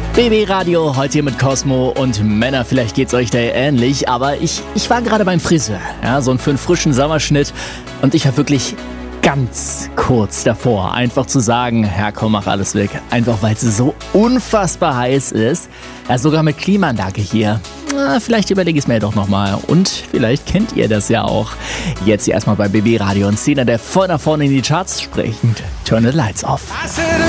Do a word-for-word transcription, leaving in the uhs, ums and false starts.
B B Radio, heute hier mit Cosmo und Männer, vielleicht geht's euch da ähnlich, aber ich, ich war gerade beim Friseur, ja, so für einen frischen Sommerschnitt und ich war wirklich ganz kurz davor, einfach zu sagen, Herr, komm, mach alles weg, einfach weil es so unfassbar heiß ist, ja, sogar mit Klimaanlage hier. Na, vielleicht überlege ich es mir doch nochmal und vielleicht kennt ihr das ja auch. Jetzt hier erstmal bei B B Radio und Szene, der voll nach vorne in die Charts spricht. Turn the Lights Off.